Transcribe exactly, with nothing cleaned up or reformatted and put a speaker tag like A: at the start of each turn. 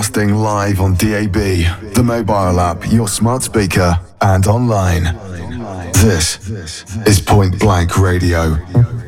A: broadcasting live on D A B, the mobile app, your smart speaker, and online. This is Point Blank Radio.